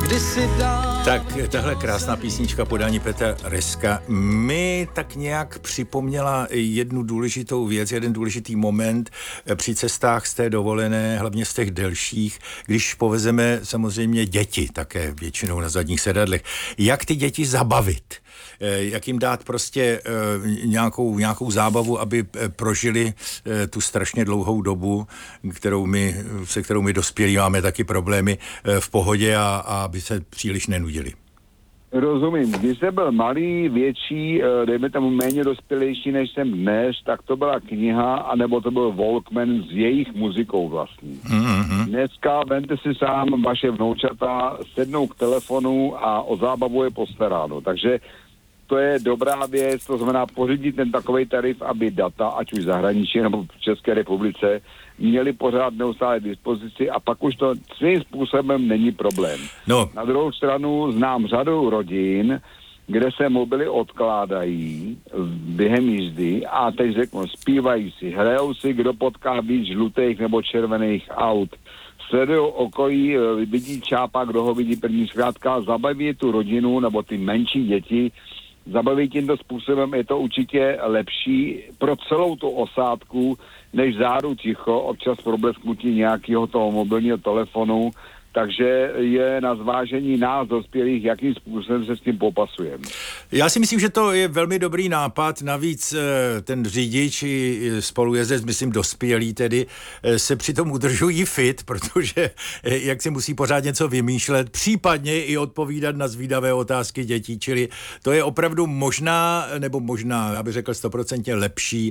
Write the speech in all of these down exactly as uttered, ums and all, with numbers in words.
Tak tahle krásná písnička podání Petra Reska mi tak nějak připomněla jednu důležitou věc, jeden důležitý moment při cestách z té dovolené, hlavně z těch delších, když povezeme samozřejmě děti také většinou na zadních sedadlech. Jak ty děti zabavit? Jak jim dát prostě nějakou, nějakou zábavu, aby prožili tu strašně dlouhou dobu, kterou my, se kterou my dospělí máme taky problémy v pohodě a, a aby se příliš nenudili. Rozumím. Když jsem byl malý, větší, dejme tomu méně dospělejší, než jsem dnes, tak to byla kniha, anebo to byl Walkman s jejich muzikou vlastní. Mm-hmm. Dneska vemte si sám, vaše vnoučata sednou k telefonu a o zábavu je postaráno. Takže to je dobrá věc, to znamená pořídit ten takovej tarif, aby data, ať už v zahraničí nebo v České republice, měli pořád neustále dispozici a pak už to svým způsobem není problém. No. Na druhou stranu znám řadu rodin, kde se mobily odkládají během jízdy a teď řeknu, zpívají si, hrajou si, kdo potká víc žlutých nebo červených aut, sledují okolí, vidí čápa, kdo ho vidí první, zkrátka zabaví tu rodinu nebo ty menší děti, zabaví tímto způsobem, je to určitě lepší pro celou tu osádku, než záru ticho, občas problesknutí nějakého toho mobilního telefonu, takže je na zvážení nás dospělých, jakým způsobem se s tím popasujeme. Já si myslím, že to je velmi dobrý nápad, navíc ten řidič i spolujezdec, myslím dospělí tedy, se přitom udržují fit, protože jak si musí pořád něco vymýšlet, případně i odpovídat na zvídavé otázky dětí, čili to je opravdu možná, nebo možná, já bych řekl stoprocentně lepší,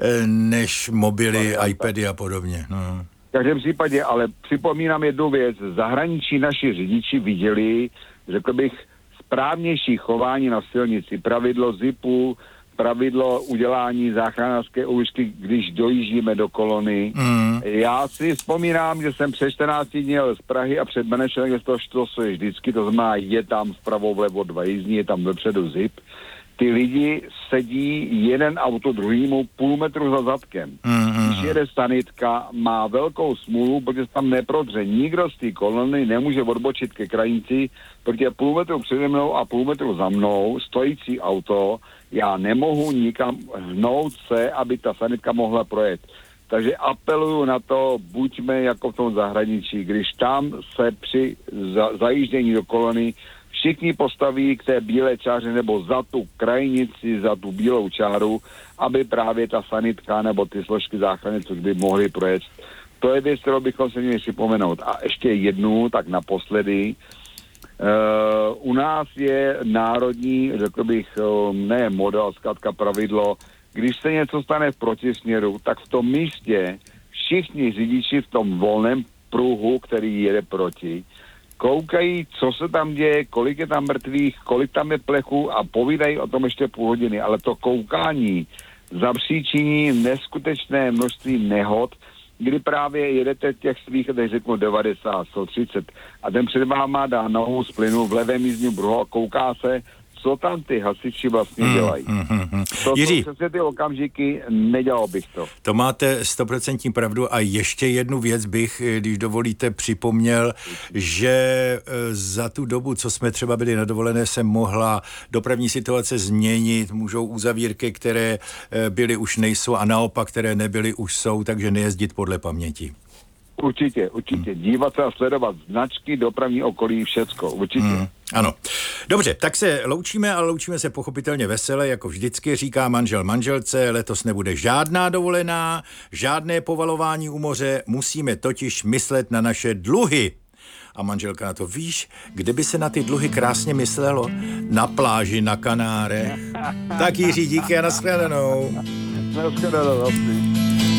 než mobily, iPady a podobně. No. V každém případě, ale připomínám jednu věc. V zahraničí naši řidiči viděli, řekl bych, správnější chování na silnici. Pravidlo zipu, pravidlo udělání záchranářské úžky, když dojíždíme do kolony. Mm. Já si vzpomínám, že jsem před čtrnácti dní jel z Prahy a před Benešem, kde to, to je vždycky, to znamená, je tam vpravo vlevo dva jízdní, je tam vepředu zip. Ty lidi sedí jeden auto druhýmu půl metru za zadkem. Mm-hmm. Když jede sanitka, má velkou smůlu, protože tam neprodře. Nikdo z té kolony nemůže odbočit ke krajnici, protože půl metru přede mnou a půl metru za mnou stojící auto, já nemohu nikam hnout se, aby ta sanitka mohla projet. Takže apeluju na to, buďme jako v tom zahraničí, když tam se při za, zajíždění do kolony všichni postaví k té bílé čáře nebo za tu krajnici, za tu bílou čáru, aby právě ta sanitka nebo ty složky záchrany služby mohly projet. To je věc, kterou bychom se měli připomenout. A ještě jednu, tak naposledy. Uh, u nás je národní, řekl bych, uh, ne model, zkrátka pravidlo, když se něco stane v protisměru, tak v tom místě všichni řidiči v tom volném pruhu, který jede proti, koukají, co se tam děje, kolik je tam mrtvých, kolik tam je plechů a povídají o tom ještě půl hodiny, ale to koukání zapříčiní neskutečné množství nehod, kdy právě jedete těch svých, teď řeknu devadesát, sto třicet a ten před váma dá nohu z plynu v levém jízdním pruhu a kouká se, co tam ty hasiči vlastně dělají. Mm, mm, mm. To Jiří, jsou přesně ty okamžiky, nedělal bych to. To máte stoprocentní pravdu a ještě jednu věc bych, když dovolíte, připomněl, že za tu dobu, co jsme třeba byli na dovolené, se mohla dopravní situace změnit, můžou uzavírky, které byly, už nejsou a naopak, které nebyly, už jsou, takže nejezdit podle paměti. Určitě, určitě. Hmm. Dívat se a sledovat značky, dopravní okolí, všecko. Určitě. Hmm. Ano. Dobře, tak se loučíme, ale loučíme se pochopitelně vesele, jako vždycky říká manžel manželce, letos nebude žádná dovolená, žádné povalování u moře, musíme totiž myslet na naše dluhy. A manželka na to, víš, kde by se na ty dluhy krásně myslelo? Na pláži na Kanárech. Tak Jiří, díky a nashledanou. Nashledanou.